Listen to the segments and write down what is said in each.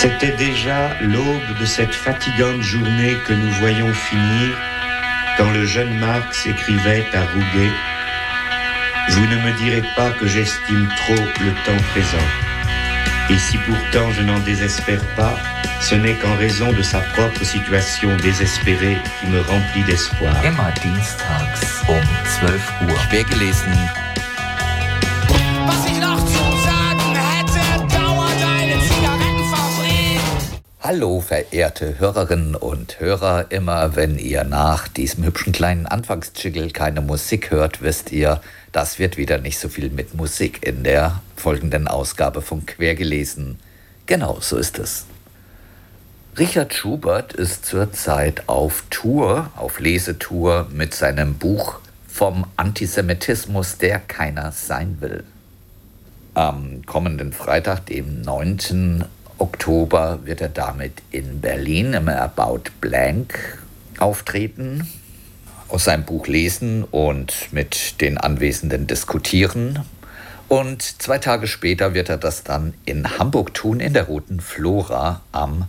C'était déjà l'aube de cette fatigante journée que nous voyons finir quand le jeune Marx écrivait à Rouget « Vous ne me direz pas que j'estime trop le temps présent. Et si pourtant je n'en désespère pas, ce n'est qu'en raison de sa propre situation désespérée qui me remplit d'espoir. » Immer dienstags 12 Uhr. Schwer gelesen. Was ich noch zu sagen hätte, dauert eine Zigarettenfabrik. Hallo, verehrte Hörerinnen und Hörer. Immer wenn ihr nach diesem hübschen kleinen Anfangsjiggle keine Musik hört, wisst ihr, das wird wieder nicht so viel mit Musik in der folgenden Ausgabe von Quergelesen. Genau, so ist es. Richard Schubert ist zurzeit auf Tour, auf Lesetour mit seinem Buch Vom Antisemitismus, der keiner sein will. Am kommenden Freitag, dem 9. Oktober, wird er damit in Berlin im About Blank auftreten, aus seinem Buch lesen und mit den Anwesenden diskutieren. Und 2 Tage später wird er das dann in Hamburg tun, in der Roten Flora am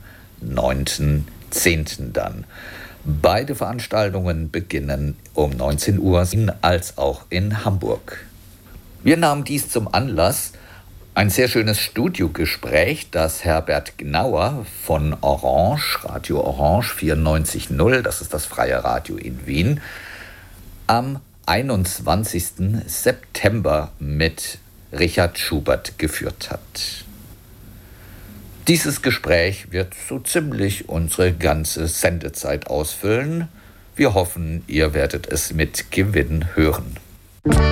9.10. dann. Beide Veranstaltungen beginnen um 19 Uhr, als auch in Hamburg. Wir nahmen dies zum Anlass, ein sehr schönes Studiogespräch, das Herbert Gnauer von Orange, Radio Orange 94.0, das ist das freie Radio in Wien, am 21. September mit Richard Schubert geführt hat. Dieses Gespräch wird so ziemlich unsere ganze Sendezeit ausfüllen. Wir hoffen, ihr werdet es mit Gewinn hören.